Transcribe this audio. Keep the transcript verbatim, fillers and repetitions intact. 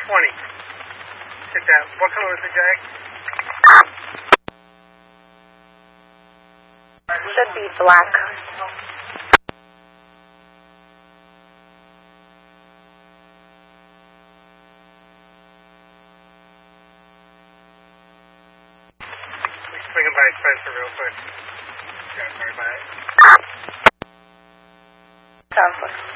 twenty. Sit down. What color was the Jag? Should be black. Swing him by Spencer real quick. Yeah, sorry, bye. Sounds good.